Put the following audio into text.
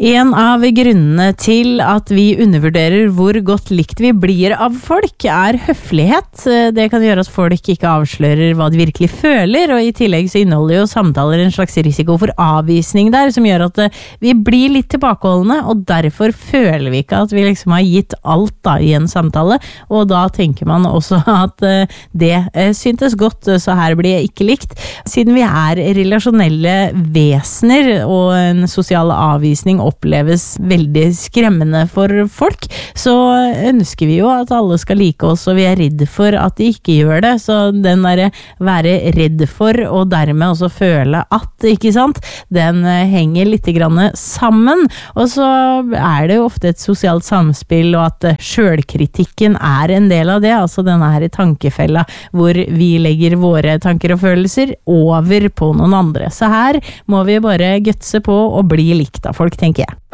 En av grunnene til at vi undervurderer hvor godt likt vi blir av folk høflighet. Det kan gjøre at folk ikke avslører hva de virkelig føler, og i tillegg så inneholder jo samtaler en slags risiko for avvisning der, som gjør at vi blir litt tilbakeholdende, og derfor føler vi ikke at vi liksom har gitt alt da i en samtale, og da tenker man også at det syntes godt, så her blir jeg ikke likt. Siden vi relasjonelle vesener, og en sosial avvisning oppleves veldig skremmende for folk, så ønsker vi jo at alle skal like oss, og vi redd for at de ikke gjør det, så den der være redd for, og dermed også føle at, ikke sant, den henger litt grann sammen, og så det jo ofte et sosialt samspill, og at selvkritikken en del av det, altså denne her tankefella, hvor vi legger våre tanker og følelser over på noen andre. Så her må vi bare gutse på og bli likt av folk, tenker jeg.